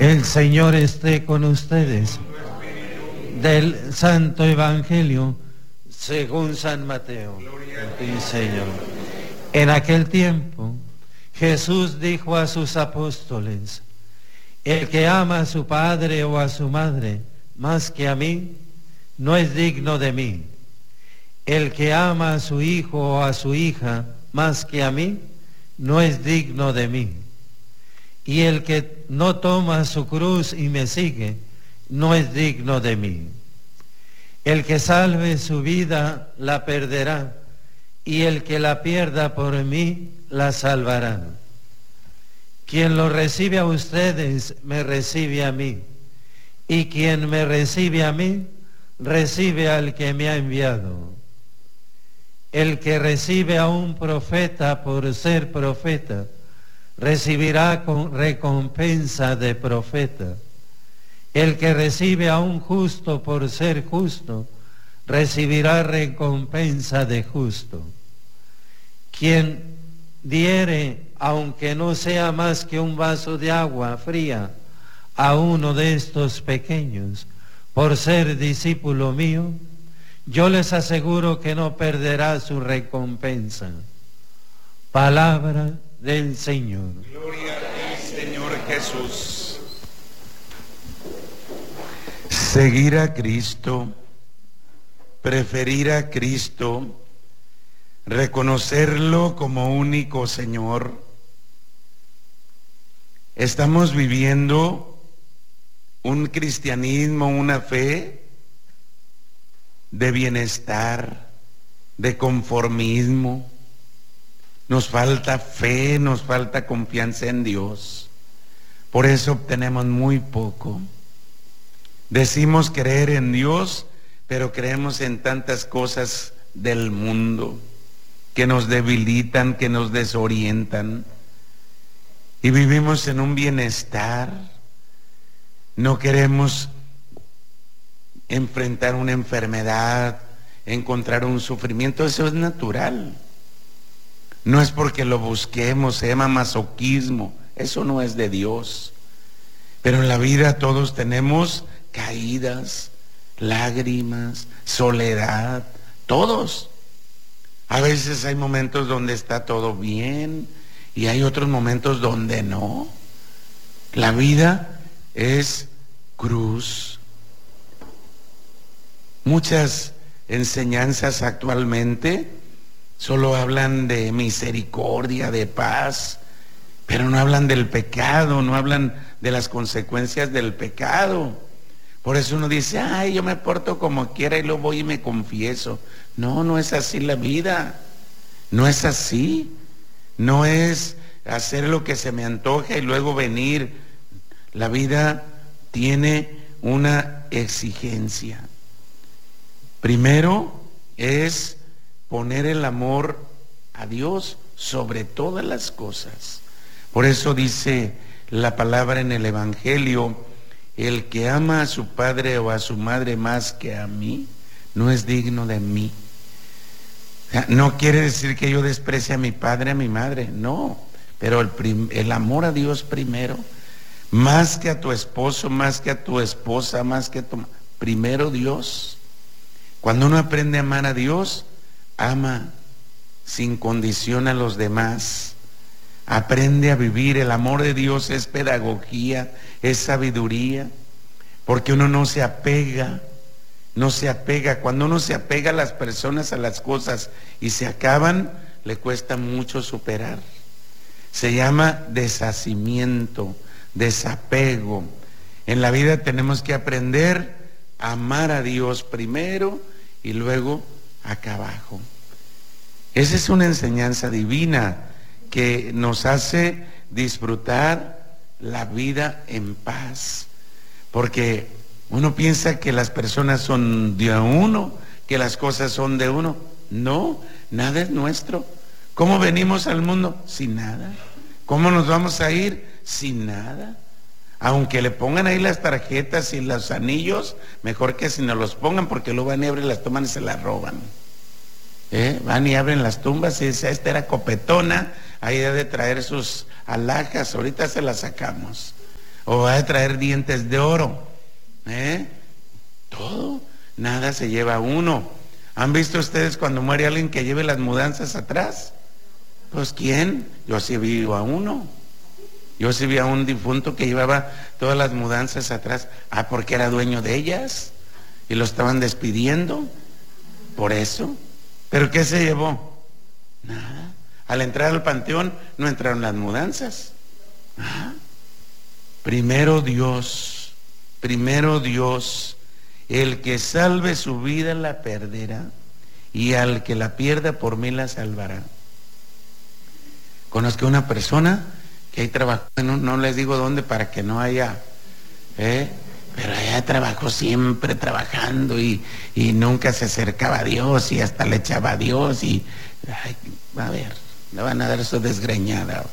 El Señor esté con ustedes. Del Santo Evangelio según San Mateo. Sí, Señor. En aquel tiempo, Jesús dijo a sus apóstoles: el que ama a su padre o a su madre más que a mí, no es digno de mí. El que ama a su hijo o a su hija más que a mí, no es digno de mí. Y el que no toma su cruz y me sigue, no es digno de mí. El que salve su vida, la perderá, y el que la pierda por mí, la salvará. Quien lo recibe a ustedes, me recibe a mí, y quien me recibe a mí, recibe al que me ha enviado. El que recibe a un profeta por ser profeta, recibirá recompensa de profeta. El que recibe a un justo por ser justo, recibirá recompensa de justo. Quien diere, aunque no sea más que un vaso de agua fría, a uno de estos pequeños, por ser discípulo mío, yo les aseguro que no perderá su recompensa. Palabra del Señor. Gloria a ti, Señor Jesús. Seguir a Cristo, preferir a Cristo, reconocerlo como único Señor. Estamos viviendo un cristianismo, una fe de bienestar, de conformismo. Nos falta fe, nos falta confianza en Dios. Por eso obtenemos muy poco. Decimos creer en Dios, pero creemos en tantas cosas del mundo que nos debilitan, que nos desorientan. Y vivimos en un bienestar. No queremos enfrentar una enfermedad, encontrar un sufrimiento. Eso es natural. No es porque lo busquemos, se llama masoquismo. Eso no es de Dios. Pero en la vida todos tenemos caídas, lágrimas, soledad, todos. A veces hay momentos donde está todo bien y hay otros momentos donde no. La vida es cruz. Muchas enseñanzas actualmente solo hablan de misericordia, de paz, pero no hablan del pecado, no hablan de las consecuencias del pecado. Por eso uno dice: ay, yo me porto como quiera y luego voy y me confieso. No, no es así la vida. No es así. No es hacer lo que se me antoja y luego venir. La vida tiene una exigencia. Primero es poner el amor a Dios sobre todas las cosas. Por eso dice la palabra en el Evangelio: el que ama a su padre o a su madre más que a mí, no es digno de mí. O sea, no quiere decir que yo desprecie a mi padre, a mi madre, no. Pero el amor a Dios primero, más que a tu esposo, más que a tu esposa, más que a tu... Primero Dios. Cuando uno aprende a amar a Dios, ama sin condición a los demás. Aprende a vivir. El amor de Dios es pedagogía, es sabiduría, porque uno no se apega. Cuando uno se apega a las personas, a las cosas, y se acaban, le cuesta mucho superar. Se llama deshacimiento, desapego. En la vida tenemos que aprender a amar a Dios primero y luego acá abajo. Esa es una enseñanza divina que nos hace disfrutar la vida en paz, porque uno piensa que las personas son de uno, que las cosas son de uno. No, nada es nuestro. ¿Cómo venimos al mundo? Sin nada. ¿Cómo nos vamos a ir? Sin nada. Aunque le pongan ahí las tarjetas y los anillos, mejor que si no los pongan, porque luego van y abren las tumbas y se las roban. Van y abren las tumbas y dicen: esta era copetona, ahí debe traer sus alhajas, ahorita se las sacamos. o va a traer dientes de oro. Todo, nada se lleva uno. ¿Han visto ustedes cuando muere alguien que lleve las mudanzas atrás? Pues ¿quién? Yo sí vi a uno. Yo sí vi a un difunto que llevaba todas las mudanzas atrás. Porque era dueño de ellas y lo estaban despidiendo. Por eso. ¿Pero qué se llevó? Nada. Al entrar al panteón no entraron las mudanzas. Primero Dios, el que salve su vida la perderá, y al que la pierda por mí la salvará. Conozco una persona que ahí trabajó, no les digo dónde para que no haya, pero ella trabajó siempre trabajando y nunca se acercaba a Dios y hasta le echaba a Dios y, a ver, le van a dar eso desgreñada,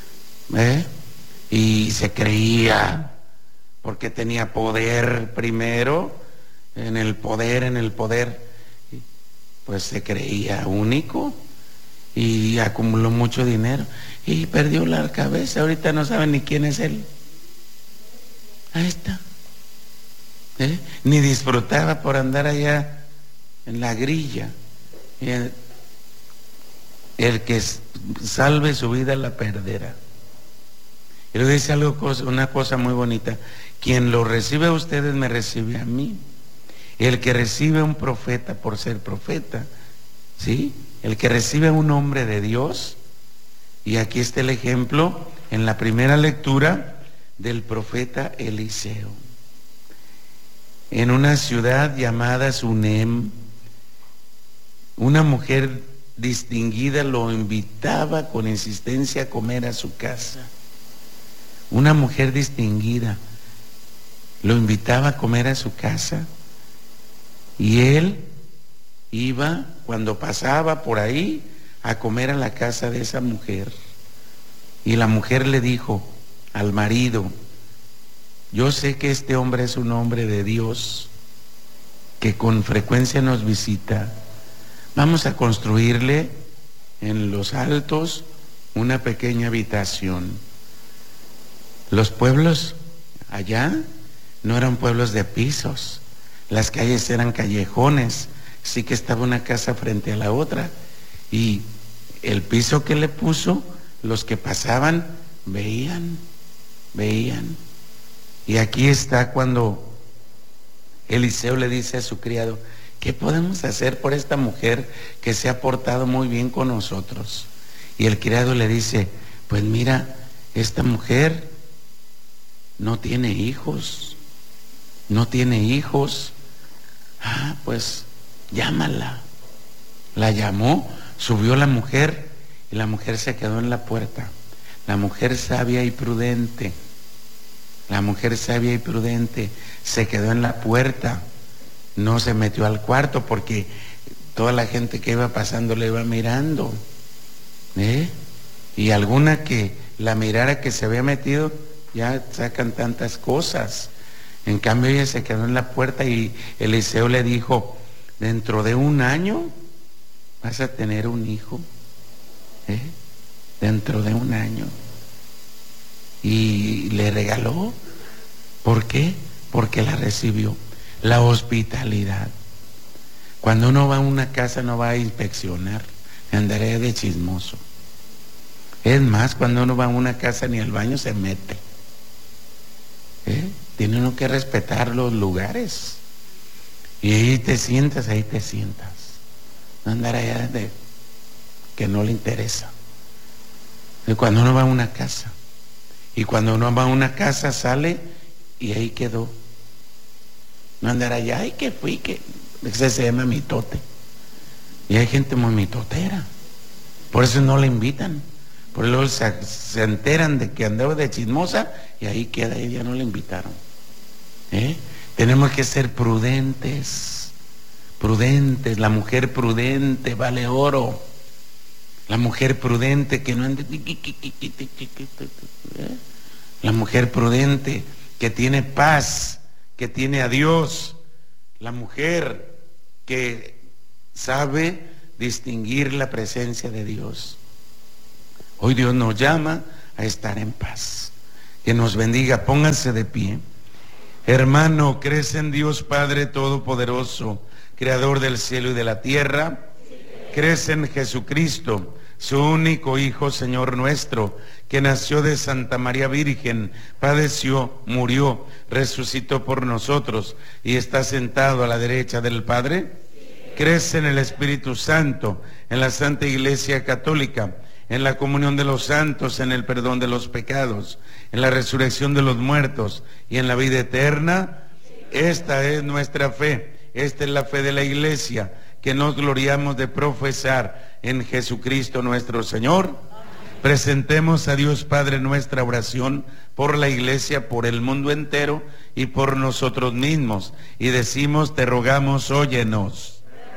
y se creía porque tenía poder primero, en el poder, pues se creía único y acumuló mucho dinero y perdió la cabeza. Ahorita no saben ni quién es él. Ahí está. Ni disfrutaba por andar allá en la grilla. El que salve su vida la perderá. Y le dice una cosa muy bonita: quien lo recibe a ustedes me recibe a mí. El que recibe a un profeta por ser profeta, ¿sí? El que recibe a un hombre de Dios, y aquí está el ejemplo en la primera lectura del profeta Eliseo. En una ciudad llamada Sunem, una mujer distinguida lo invitaba con insistencia a comer a su casa. Una mujer distinguida lo invitaba a comer a su casa, y él iba, cuando pasaba por ahí, a comer a la casa de esa mujer. Y la mujer le dijo al marido: yo sé que este hombre es un hombre de Dios que con frecuencia nos visita. Vamos a construirle en los altos una pequeña habitación. Los pueblos allá no eran pueblos de pisos, las calles eran callejones, sí que estaba una casa frente a la otra, y el piso que le puso, los que pasaban veían. Y aquí está cuando Eliseo le dice a su criado: ¿qué podemos hacer por esta mujer que se ha portado muy bien con nosotros? Y el criado le dice: pues mira, esta mujer no tiene hijos. Pues llámala. La llamó, subió la mujer, y la mujer se quedó en la puerta. La mujer sabia y prudente se quedó en la puerta, no se metió al cuarto porque toda la gente que iba pasando le iba mirando, y alguna que la mirara que se había metido, ya sacan tantas cosas. En cambio ella se quedó en la puerta, y Eliseo le dijo: dentro de un año vas a tener un hijo, dentro de un año. Y le regaló. ¿Por qué? Porque la recibió. La hospitalidad. Cuando uno va a una casa no va a inspeccionar, andaré de chismoso. Es más, cuando uno va a una casa ni al baño se mete. Tiene uno que respetar los lugares. Y ahí te sientas. No andar allá de que no le interesa. Y cuando uno va a una casa, sale y ahí quedó. No andar allá, ay, que fui, que ese se llama mitote. Y hay gente muy mitotera. Por eso no le invitan. Por eso se enteran de que andaba de chismosa y ahí queda, y ya no le invitaron. Tenemos que ser prudentes. La mujer prudente vale oro. La mujer prudente que no ande. La mujer prudente que tiene paz, que tiene a Dios. La mujer que sabe distinguir la presencia de Dios. Hoy Dios nos llama a estar en paz. que nos bendiga. Pónganse de pie. Hermano, ¿crees en Dios Padre Todopoderoso, Creador del cielo y de la tierra? ¿Crees en Jesucristo, su único Hijo, Señor nuestro, que nació de Santa María Virgen, padeció, murió, resucitó por nosotros y está sentado a la derecha del Padre? ¿Crees en el Espíritu Santo, en la Santa Iglesia Católica, en la comunión de los santos, en el perdón de los pecados, en la resurrección de los muertos y en la vida eterna? Esta es nuestra fe, esta es la fe de la Iglesia, que nos gloriamos de profesar en Jesucristo nuestro Señor. Presentemos a Dios Padre nuestra oración por la Iglesia, por el mundo entero y por nosotros mismos. Y decimos, te rogamos, óyenos.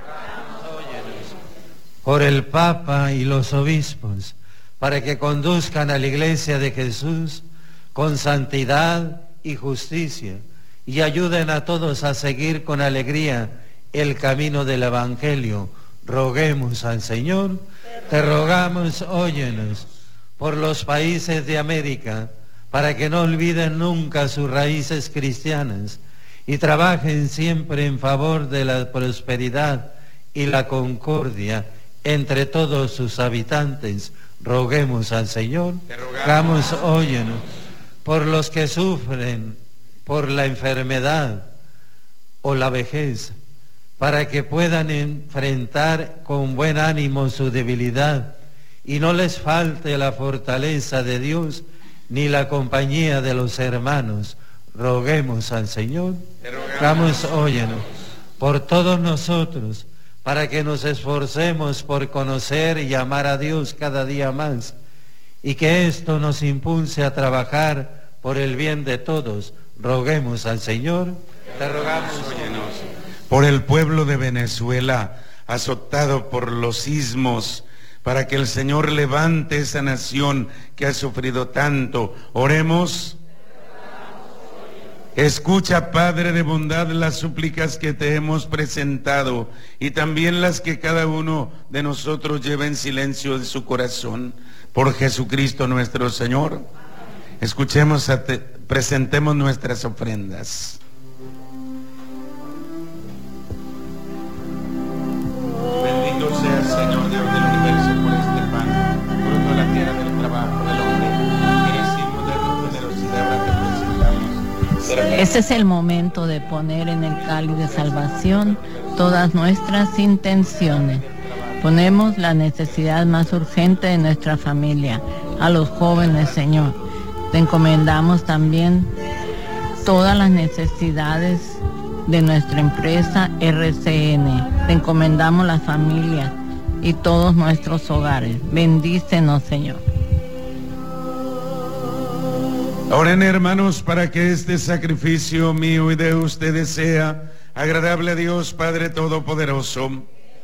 Por el Papa y los obispos, para que conduzcan a la Iglesia de Jesús con santidad y justicia, y ayuden a todos a seguir con alegría el camino del Evangelio. Roguemos al Señor. Te rogamos, óyenos. Por los países de América, para que no olviden nunca sus raíces cristianas y trabajen siempre en favor de la prosperidad y la concordia entre todos sus habitantes. Roguemos al Señor. Te rogamos, óyenos. Por los que sufren por la enfermedad o la vejez, para que puedan enfrentar con buen ánimo su debilidad y no les falte la fortaleza de Dios ni la compañía de los hermanos. Roguemos al Señor. Rogamos, óyenos. Por todos nosotros, para que nos esforcemos por conocer y amar a Dios cada día más, y que esto nos impulse a trabajar por el bien de todos. Roguemos al Señor. Te rogamos, óyenos. Por el pueblo de Venezuela, azotado por los sismos, para que el Señor levante esa nación que ha sufrido tanto. Oremos. Escucha, Padre de bondad, las súplicas que te hemos presentado y también las que cada uno de nosotros lleva en silencio de su corazón. Por Jesucristo nuestro Señor. Escuchemos, presentemos nuestras ofrendas. Bendito sea el Señor Dios del universo por este pan, fruto de la tierra del trabajo del hombre, que hicimos de tu generosidad la que presentamos. Este es el momento de poner en el cáliz de salvación todas nuestras intenciones. Ponemos la necesidad más urgente de nuestra familia, a los jóvenes, Señor. Te encomendamos también todas las necesidades de nuestra empresa RCN. Te encomendamos la familia y todos nuestros hogares. Bendícenos, Señor. Oren, hermanos, para que este sacrificio mío y de ustedes sea agradable a Dios Padre Todopoderoso.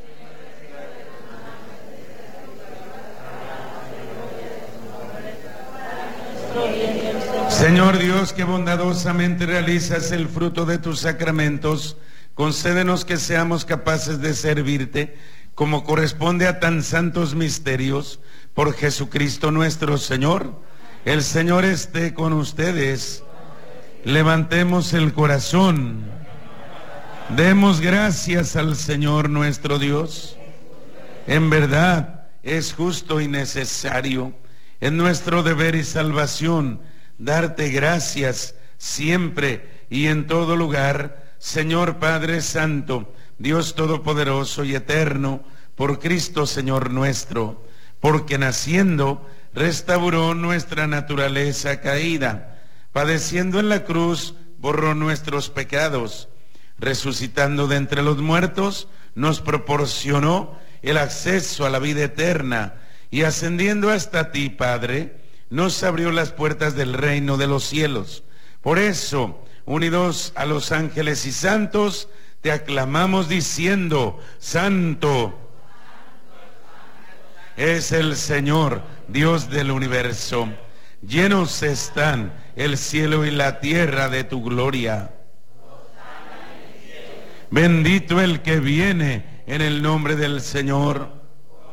Señor Dios, que bondadosamente realizas el fruto de tus sacramentos, concédenos que seamos capaces de servirte como corresponde a tan santos misterios, por Jesucristo nuestro Señor. El Señor esté con ustedes. Levantemos el corazón. Demos gracias al Señor nuestro Dios. En verdad es justo y necesario, es nuestro deber y salvación, darte gracias siempre y en todo lugar, Señor Padre Santo, Dios Todopoderoso y Eterno, por Cristo Señor nuestro, porque naciendo restauró nuestra naturaleza caída, padeciendo en la cruz borró nuestros pecados, resucitando de entre los muertos nos proporcionó el acceso a la vida eterna, y ascendiendo hasta ti, Padre, nos abrió las puertas del reino de los cielos. Por eso, unidos a los ángeles y santos, te aclamamos diciendo: Santo es el Señor, Dios del universo. Llenos están el cielo y la tierra de tu gloria. Bendito el que viene en el nombre del Señor.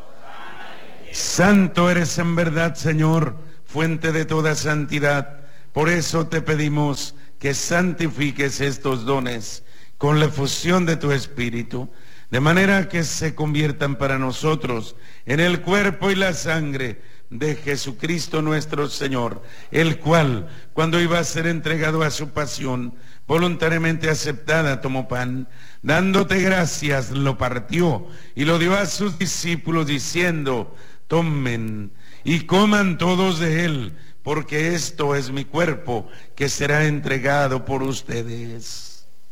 Santo eres en verdad, Señor, fuente de toda santidad. Por eso te pedimos que santifiques estos dones con la efusión de tu Espíritu, de manera que se conviertan para nosotros en el cuerpo y la sangre de Jesucristo nuestro Señor, el cual, cuando iba a ser entregado a su pasión, voluntariamente aceptada, tomó pan, dándote gracias, lo partió y lo dio a sus discípulos, diciendo: tomen y coman todos de él, porque esto es mi cuerpo, que será entregado por ustedes.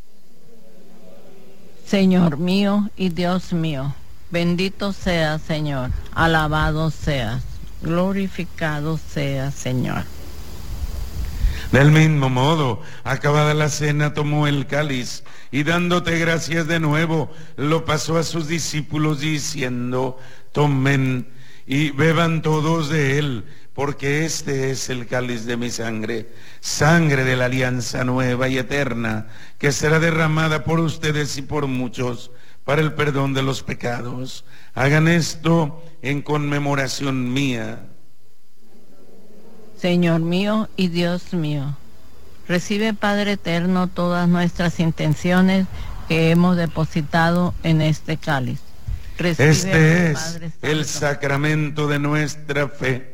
Señor mío y Dios mío, bendito seas, Señor, alabado seas, glorificado seas, Señor. Del mismo modo, acabada la cena, tomó el cáliz y dándote gracias de nuevo, lo pasó a sus discípulos diciendo: tomen y beban todos de él, porque este es el cáliz de mi sangre, sangre de la alianza nueva y eterna, que será derramada por ustedes y por muchos para el perdón de los pecados. Hagan esto en conmemoración mía. Señor mío y Dios mío, recibe, Padre eterno, todas nuestras intenciones que hemos depositado en este cáliz. Recibe, este es Padre Santo, el sacramento de nuestra fe.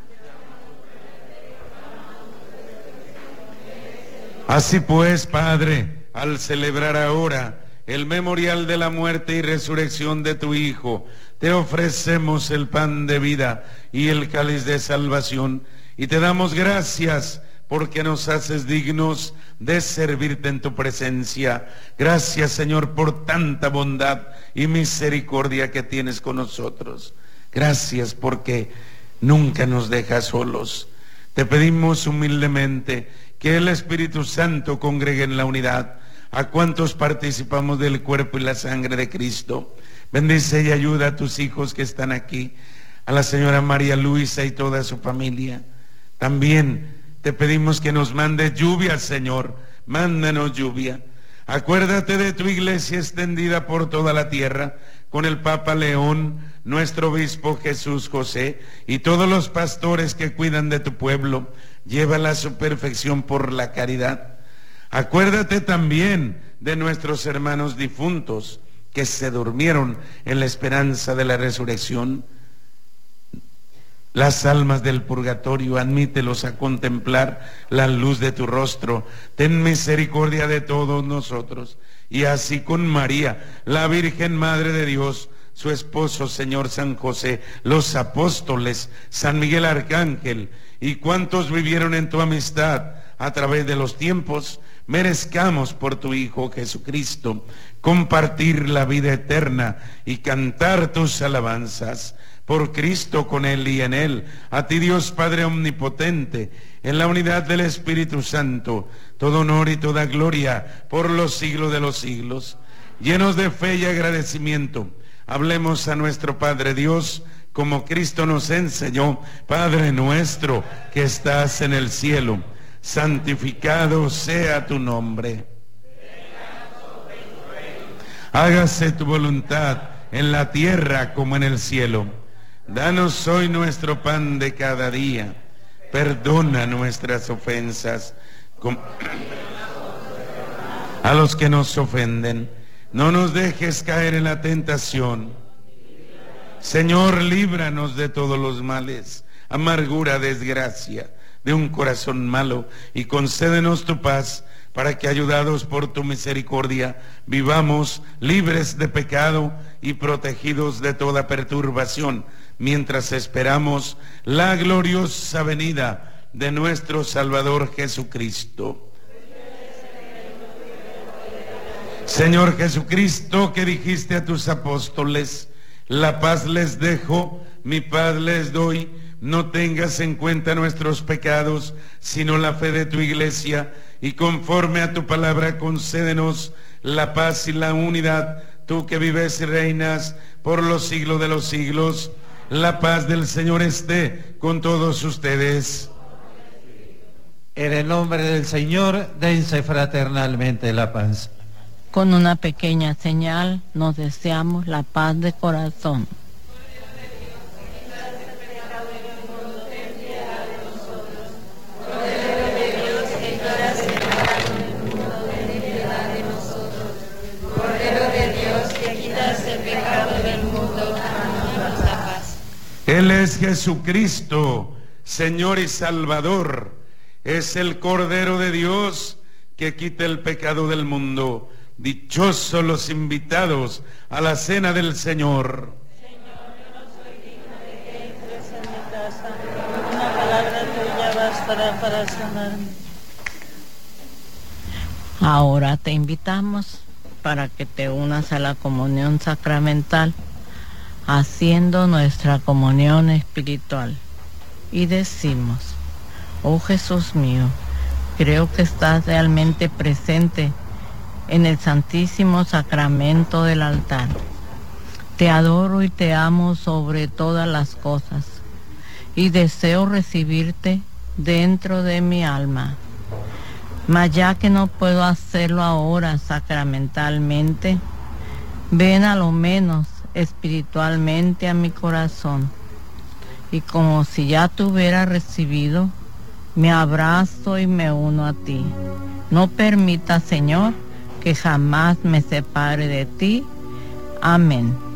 Así pues, Padre, al celebrar ahora el memorial de la muerte y resurrección de tu Hijo, te ofrecemos el pan de vida y el cáliz de salvación, y te damos gracias porque nos haces dignos de servirte en tu presencia. Gracias, Señor, por tanta bondad y misericordia que tienes con nosotros. Gracias porque nunca nos dejas solos. Te pedimos humildemente que el Espíritu Santo congregue en la unidad a cuantos participamos del cuerpo y la sangre de Cristo. Bendice y ayuda a tus hijos que están aquí, a la señora María Luisa y toda su familia. También te pedimos que nos mandes lluvia, Señor. Mándanos lluvia. Acuérdate de tu iglesia extendida por toda la tierra, con el Papa León, nuestro obispo Jesús José, y todos los pastores que cuidan de tu pueblo. Llévala a su perfección por la caridad. Acuérdate también de nuestros hermanos difuntos que se durmieron en la esperanza de la resurrección. Las almas del purgatorio, admítelos a contemplar la luz de tu rostro. Ten misericordia de todos nosotros. Y así con María, la Virgen Madre de Dios, su esposo, Señor San José, los apóstoles, San Miguel Arcángel, y cuantos vivieron en tu amistad a través de los tiempos, merezcamos por tu Hijo Jesucristo compartir la vida eterna y cantar tus alabanzas. Por Cristo, con Él y en Él, a ti Dios Padre Omnipotente, en la unidad del Espíritu Santo, todo honor y toda gloria por los siglos de los siglos. Llenos de fe y agradecimiento, hablemos a nuestro Padre Dios, como Cristo nos enseñó: Padre nuestro que estás en el cielo, santificado sea tu nombre. Hágase tu voluntad en la tierra como en el cielo. Danos hoy nuestro pan de cada día. Perdona nuestras ofensas a los que nos ofenden. No nos dejes caer en la tentación. Señor, líbranos de todos los males, amargura, desgracia, de un corazón malo, y concédenos tu paz, para que, ayudados por tu misericordia, vivamos libres de pecado y protegidos de toda perturbación, mientras esperamos la gloriosa venida de nuestro Salvador Jesucristo. Señor Jesucristo, que dijiste a tus apóstoles: la paz les dejo, mi paz les doy. No tengas en cuenta nuestros pecados, sino la fe de tu iglesia, y conforme a tu palabra concédenos la paz y la unidad, tú que vives y reinas por los siglos de los siglos. La paz del Señor esté con todos ustedes. En el nombre del Señor, dense fraternalmente la paz. Con una pequeña señal nos deseamos la paz de corazón. es Jesucristo, Señor y Salvador. Es el Cordero de Dios que quita el pecado del mundo. Dichosos los invitados a la cena del Señor. Señor, yo no soy digna de que entres en mi casa. Una palabra tuya bastará para sanarme. Ahora te invitamos para que te unas a la comunión sacramental, haciendo nuestra comunión espiritual. Y decimos: oh Jesús mío, creo que estás realmente presente en el Santísimo Sacramento del altar. Te adoro y te amo sobre todas las cosas, y deseo recibirte dentro de mi alma. Mas ya que no puedo hacerlo ahora sacramentalmente, ven a lo menos espiritualmente a mi corazón, y como si ya te hubiera recibido, me abrazo y me uno a ti. No permita, Señor, que jamás me separe de ti. Amén.